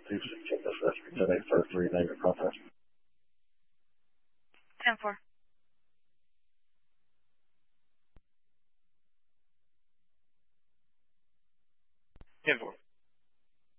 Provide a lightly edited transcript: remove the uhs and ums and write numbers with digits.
please check this recipe today for 3 negative process. 10-4. 10-4.